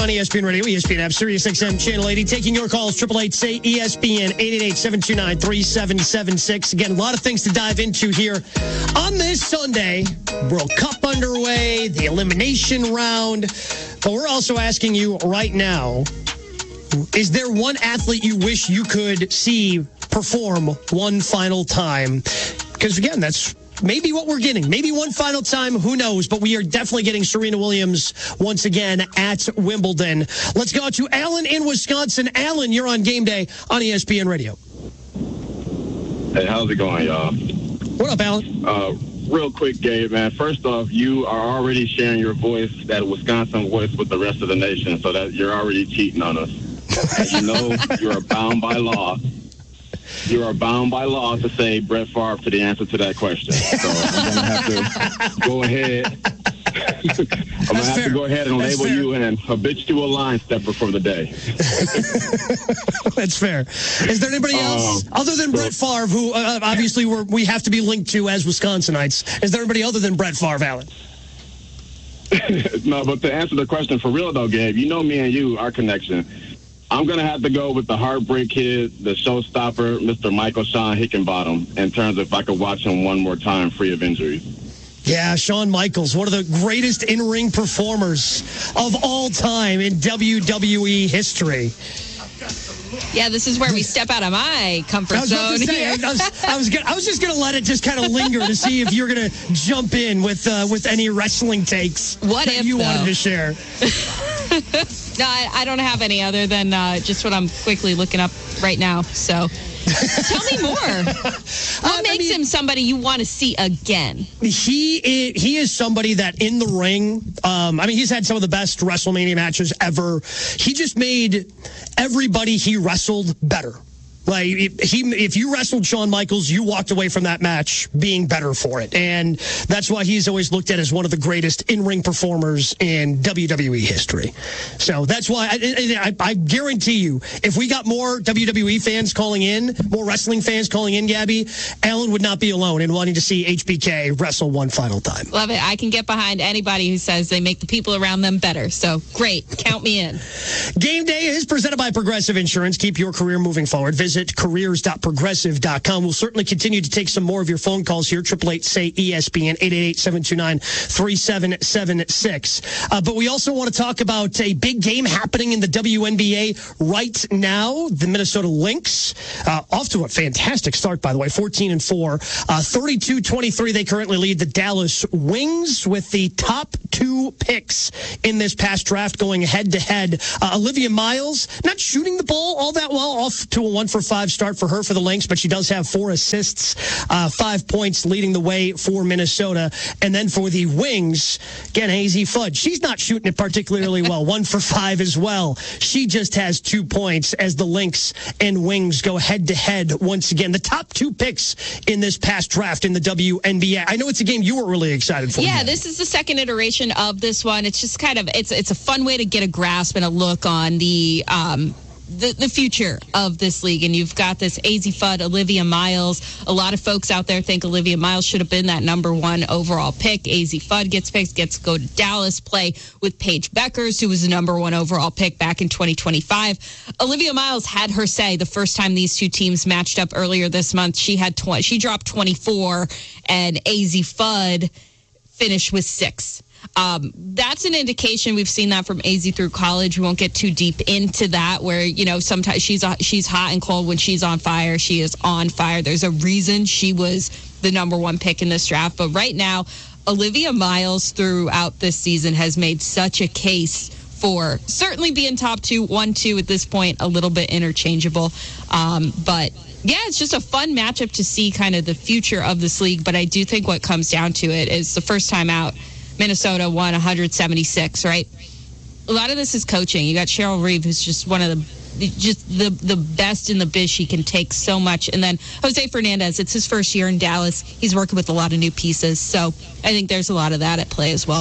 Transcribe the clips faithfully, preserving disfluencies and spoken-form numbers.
on E S P N Radio, E S P N app, Sirius X M Channel eighty. Taking your calls, eight eight eight, say E S P N, eight eight eight, seven two nine, three seven seven six. Again, a lot of things to dive into here on this Sunday. World Cup underway, the elimination round. But we're also asking you right now, is there one athlete you wish you could see perform one final time? Because, again, that's maybe what we're getting. Maybe one final time, who knows? But we are definitely getting Serena Williams once again at Wimbledon. Let's go to Alan in Wisconsin. Alan, you're on Game Day on E S P N Radio. Hey, how's it going, y'all? What up, Alan? Uh, real quick, Gabe, man. First off, you are already sharing your voice, that Wisconsin voice, with the rest of the nation, so that you're already cheating on us. And you know you are bound by law. You are bound by law to say Brett Favre to the answer to that question. So I'm going to have to go ahead. I'm going to have fair. to go ahead and That's label fair. you an habitual line stepper for the day. That's fair. Is there anybody else, uh, other than so, Brett Favre, who uh, obviously we're, we have to be linked to as Wisconsinites? Is there anybody other than Brett Favre, Alan? No, but to answer the question for real, though, Gabe, you know me and you, our connection. I'm going to have to go with the heartbreak kid, the showstopper, Mister Michael Sean Hickenbottom, in terms of if I could watch him one more time free of injuries. Yeah, Shawn Michaels, one of the greatest in-ring performers of all time in W W E history. Yeah, this is where we step out of my comfort I was zone. Say, here. I was, I was, gonna, I was just going to let it just kind of linger to see if you're going to jump in with uh, with any wrestling takes what that if, you though? wanted to share. No, I, I don't have any other than uh, just what I'm quickly looking up right now. So tell me more. What uh, makes I mean, him somebody you want to see again? He is, he is somebody that in the ring, um, I mean, he's had some of the best WrestleMania matches ever. He just made everybody he wrestled better. Like, if, he, if you wrestled Shawn Michaels, you walked away from that match being better for it. And that's why he's always looked at as one of the greatest in-ring performers in W W E history. So that's why I, I, I guarantee you, if we got more W W E fans calling in, more wrestling fans calling in, Gabby, Alan would not be alone in wanting to see H B K wrestle one final time. Love it. I can get behind anybody who says they make the people around them better. So great. Count me in. Game Day is presented by Progressive Insurance. Keep your career moving forward. Visit careers dot progressive dot com. We'll certainly continue to take some more of your phone calls here. eight eight eight, say E S P N, eight eight eight, seven two nine, three seven seven six. Uh, but we also want to talk about a big game happening in the W N B A right now. The Minnesota Lynx, uh, off to a fantastic start, by the way, fourteen and four. Uh, thirty-two twenty-three, they currently lead the Dallas Wings with the top two picks in this past draft going head-to-head. Uh, Olivia Miles, not shooting the ball all that well, off to a one for five start for her for the Lynx, but she does have four assists, uh, five points leading the way for Minnesota. And then for the Wings, again, Hazy Fudge. She's not shooting it particularly well. One for five as well. She just has two points as the Lynx and Wings go head-to-head once again. The top two picks in this past draft in the W N B A. I know it's a game you were really excited for. Yeah, this is the second iteration of this one. It's just kind of, it's it's a fun way to get a grasp and a look on the um, The, the future of this league. And you've got this A Z Fudd, Olivia Miles. A lot of folks out there think Olivia Miles should have been that number one overall pick. A Z Fudd gets picked, gets to go to Dallas, play with Paige Beckers, who was the number one overall pick back in twenty twenty-five. Olivia Miles had her say the first time these two teams matched up earlier this month. She had twenty, she dropped twenty-four, and A Z Fudd finished with six. Um, that's an indication. We've seen that from A Z through college. We won't get too deep into that, where, you know, sometimes she's she's hot and cold. When she's on fire, she is on fire. There's a reason she was the number one pick in this draft. But right now, Olivia Miles throughout this season has made such a case for certainly being top two, one, two at this point, a little bit interchangeable. Um, but yeah, it's just a fun matchup to see kind of the future of this league. But I do think what comes down to it is the first time out, Minnesota won one seventy-six, right? A lot of this is coaching. You got Cheryl Reeve, who's just one of the just the the best in the biz. She can take so much. And then Jose Fernandez, it's his first year in Dallas. He's working with a lot of new pieces. So I think there's a lot of that at play as well.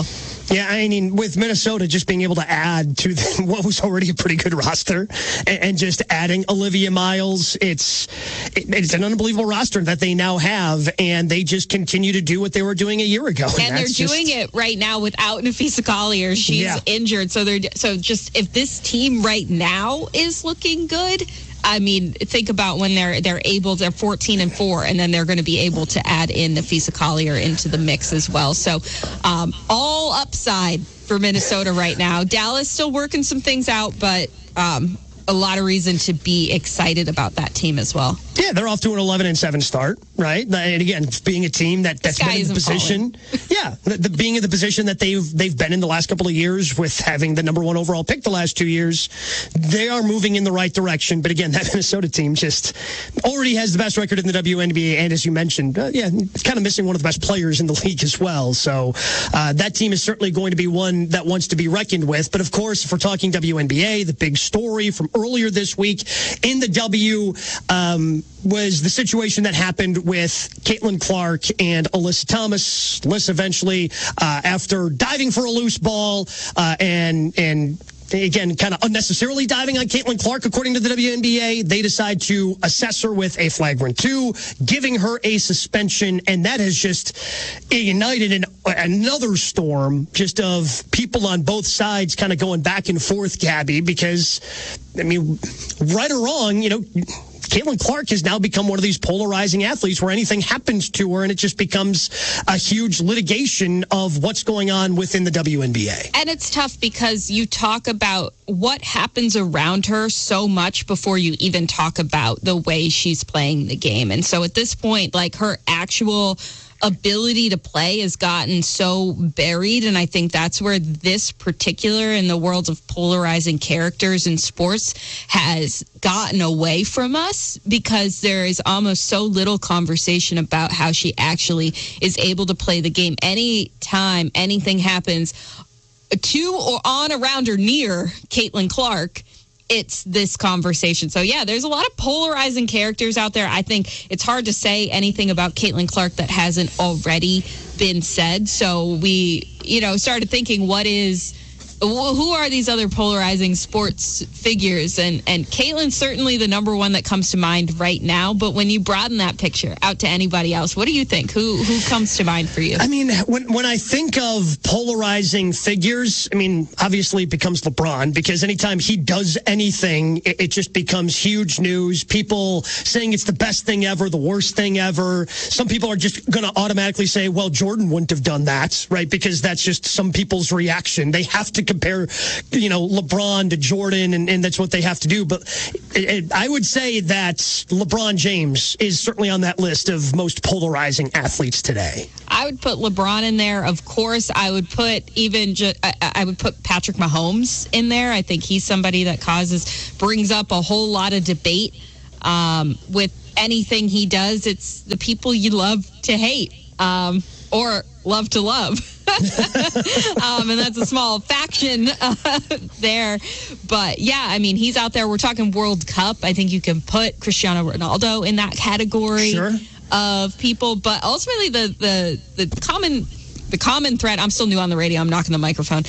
Yeah, I mean, with Minnesota just being able to add to the, what was already a pretty good roster and, and just adding Olivia Miles, it's it, it's an unbelievable roster that they now have, and they just continue to do what they were doing a year ago. And, and they're just, doing it right now without Nafisa Collier. She's yeah. injured, so they're so just if this team right now is looking good, I mean, think about when they're they're able, they're fourteen and four, and then they're going to be able to add in Nafisa Collier into the mix as well. So, um, all upside for Minnesota right now. Dallas still working some things out, but um, a lot of reason to be excited about that team as well. Yeah, they're off to an eleven and seven start, right? And again, being a team that, that's been in the position, yeah, the, the, being in the position that they've they've been in the last couple of years with having the number one overall pick the last two years, they are moving in the right direction. But again, that Minnesota team just already has the best record in the W N B A, and as you mentioned, uh, yeah, it's kind of missing one of the best players in the league as well. So uh, that team is certainly going to be one that wants to be reckoned with. But of course, if we're talking W N B A, the big story from earlier this week in the W. Um, was the situation that happened with Caitlin Clark and Alyssa Thomas. Alyssa eventually, uh, after diving for a loose ball uh, and and again, kind of unnecessarily diving on Caitlin Clark, according to the W N B A, they decide to assess her with a flagrant two, giving her a suspension, and that has just ignited an, another storm just of people on both sides kind of going back and forth, Gabby, because, I mean, right or wrong, you know, Caitlin Clark has now become one of these polarizing athletes where anything happens to her and it just becomes a huge litigation of what's going on within the W N B A. And it's tough because you talk about what happens around her so much before you even talk about the way she's playing the game. And so at this point, like, her actual ability to play has gotten so buried, and I think that's where this particular, in the world of polarizing characters in sports, has gotten away from us, because there is almost so little conversation about how she actually is able to play the game. Anytime anything happens to or on, around, or near Caitlin Clark, it's this conversation. So, yeah, there's a lot of polarizing characters out there. I think it's hard to say anything about Caitlin Clark that hasn't already been said. So we, you know, started thinking, what is, who are these other polarizing sports figures? And, and Caitlin's certainly the number one that comes to mind right now. But when you broaden that picture out to anybody else, what do you think? Who who comes to mind for you? I mean, when when I think of polarizing figures, I mean, obviously it becomes LeBron, because anytime he does anything, it, it just becomes huge news. People saying it's the best thing ever, the worst thing ever. Some people are just going to automatically say, well, Jordan wouldn't have done that, right? Because that's just some people's reaction. They have to compare, you know, LeBron to Jordan, and, and that's what they have to do. But it, it, I would say that LeBron James is certainly on that list of most polarizing athletes today. I would put LeBron in there. Of course, I would put even ju- I, I would put Patrick Mahomes in there. I think he's somebody that causes, brings up a whole lot of debate um, with anything he does. It's the people you love to hate um, or love to love. um, and that's a small faction uh, there. But, yeah, I mean, he's out there. We're talking World Cup. I think you can put Cristiano Ronaldo in that category sure. of people. But ultimately, the, the, the common... The common thread, I'm still new on the radio. I'm knocking the microphone.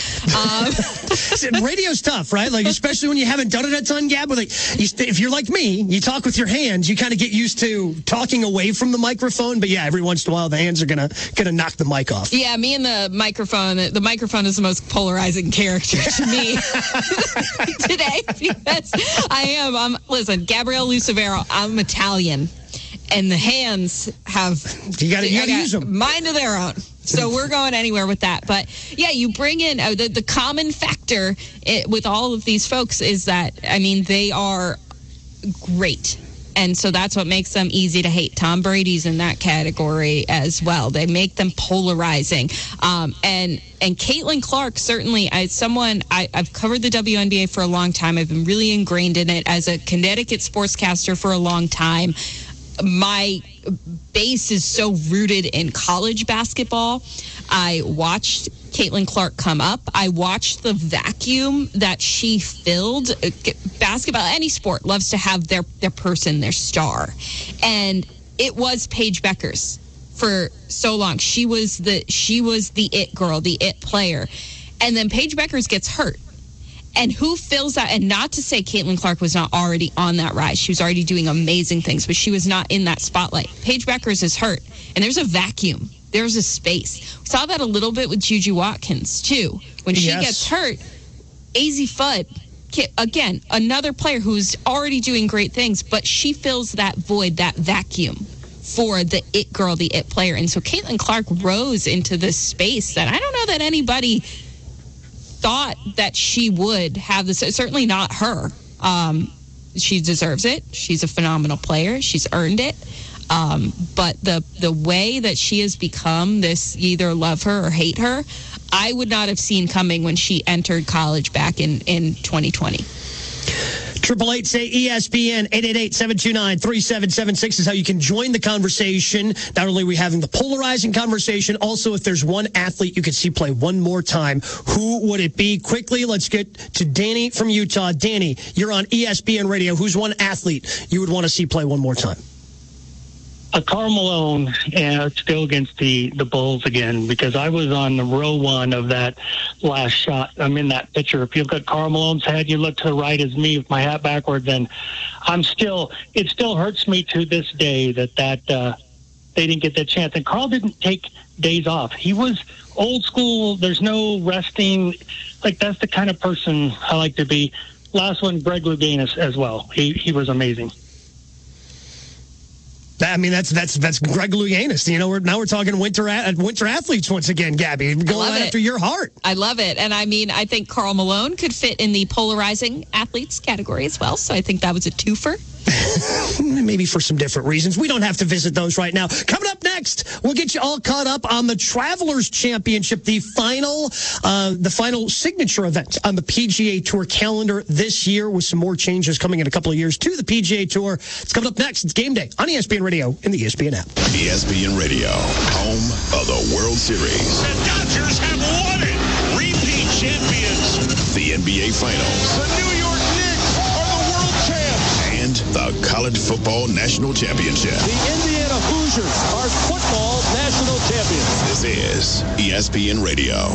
Um, Radio's tough, right? Like, especially when you haven't done it a ton, Gab. Like, you, if you're like me, you talk with your hands. You kind of get used to talking away from the microphone. But yeah, every once in a while, the hands are gonna gonna knock the mic off. Yeah, me and the microphone. The microphone is the most polarizing character to me today, because I am. I'm listen, Gabrielle Lucevero. I'm Italian, and the hands have you got to use them. Mind of their own. So we're going anywhere with that. But, yeah, you bring in uh, the, the common factor it, with all of these folks is that, I mean, they are great. And so that's what makes them easy to hate. Tom Brady's in that category as well. They make them polarizing. Um, and and Caitlin Clark, certainly, as someone, I, I've covered the W N B A for a long time. I've been really ingrained in it as a Connecticut sportscaster for a long time. My base is so rooted in college basketball. I watched Caitlin Clark come up. I watched the vacuum that she filled. Basketball, any sport, loves to have their, their person, their star. And it was Paige Beckers for so long. She was the she was the it girl, the it player. And then Paige Bueckers gets hurt. And who fills that? And not to say Caitlin Clark was not already on that rise. She was already doing amazing things, but she was not in that spotlight. Paige Bueckers is hurt, and there's a vacuum. There's a space. We saw that a little bit with Juju Watkins, too. When she Yes. gets hurt, Azzi Fudd, again, another player who's already doing great things, but she fills that void, that vacuum for the it girl, the it player. And so Caitlin Clark rose into this space that I don't know that anybody thought that she would have this. Certainly not her. Um, she deserves it. She's a phenomenal player. She's earned it. Um, but the the way that she has become this, you either love her or hate her, I would not have seen coming when she entered college back in, in twenty twenty. Triple eight say E S P N. Eight eight eight, seven two nine, three seven seven six is how you can join the conversation. Not only are we having the polarizing conversation, also if there's one athlete you could see play one more time, who would it be? Quickly, let's get to Danny from Utah. Danny, you're on E S P N Radio. Who's one athlete you would want to see play one more time? A Karl Malone, and to go against the, the Bulls again, because I was on the row one of that last shot. I'm in that picture. If you look at Karl Malone's head, you look to the right as me with my hat backward, then I'm still, it still hurts me to this day that, that uh, they didn't get that chance. And Karl didn't take days off. He was old school. There's no resting. Like, that's the kind of person I like to be. Last one, Greg Louganis as well. He, he was amazing. I mean, that's that's that's Greg Louganis. You know, we're, now we're talking winter at, winter athletes once again, Gabby. Going right after your heart. I love it. And I mean, I think Karl Malone could fit in the polarizing athletes category as well. So I think that was a twofer. Maybe for some different reasons. We don't have to visit those right now. Coming up next, we'll get you all caught up on the Travelers Championship, the final, uh, the final signature event on the P G A Tour calendar this year, with some more changes coming in a couple of years to the P G A Tour. It's coming up next. It's Game Day on E S P N Radio and the E S P N app. E S P N Radio, home of the World Series. The Dodgers have won it. Repeat champions. The N B A Finals. The New York Knicks are the world champs. And the College Football National Championship. The Indiana Hoosiers are football national champions. This is E S P N Radio.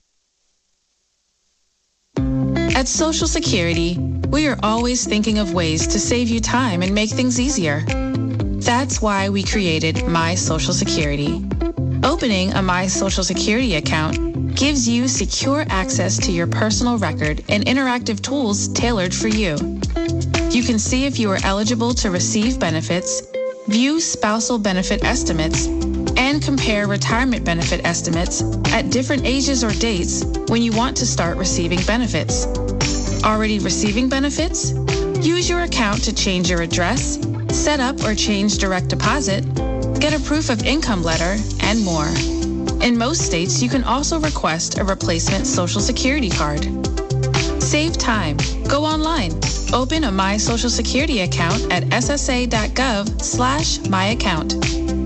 At Social Security, we are always thinking of ways to save you time and make things easier. That's why we created My Social Security. Opening a My Social Security account gives you secure access to your personal record and interactive tools tailored for you. You can see if you are eligible to receive benefits, view spousal benefit estimates, and compare retirement benefit estimates at different ages or dates when you want to start receiving benefits. Already receiving benefits? Use your account to change your address, set up or change direct deposit, get a proof of income letter, and more. In most states, you can also request a replacement Social Security card. Save time. Go online. Open a My Social Security account at ssa.gov slash my account.